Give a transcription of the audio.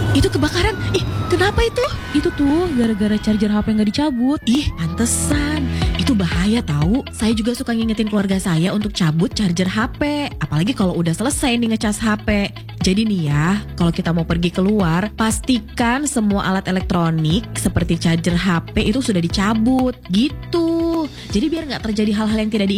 Itu kebakaran. Ih, kenapa itu? Itu tuh gara-gara charger HP nggak dicabut. Ih, pantesan. Itu bahaya tahu. Saya juga suka ngingetin keluarga saya untuk cabut charger HP. Apalagi kalau udah selesai nih ngecas HP. Jadi nih ya, kalau kita mau pergi keluar, pastikan semua alat elektronik seperti charger HP itu sudah dicabut. Gitu. Jadi biar nggak terjadi hal-hal yang tidak diinginkan